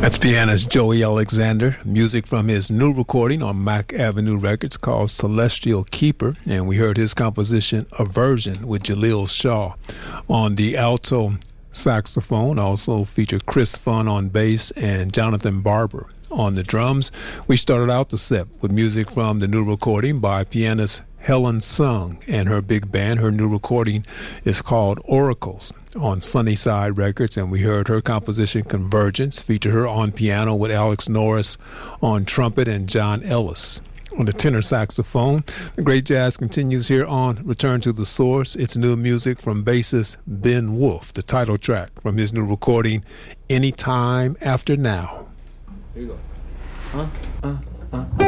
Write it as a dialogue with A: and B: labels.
A: That's pianist Joey Alexander. Music from his new recording on Mack Avenue Records called Celestial Keeper. And we heard his composition, Aversion, with Jaleel Shaw on the alto saxophone. Also featured Chris Funn on bass and Jonathan Barber on the drums. We started out the set with music from the new recording by pianist Helen Sung and her big band. Her new recording is called Oracles on Sunnyside Records, and we heard her composition Convergence, featured her on piano with Alex Norris on trumpet and John Ellis on the tenor saxophone. The great jazz continues here on Return to the Source. It's new music from bassist Ben Wolf, the title track from his new recording, Anytime After Now.
B: Here you go.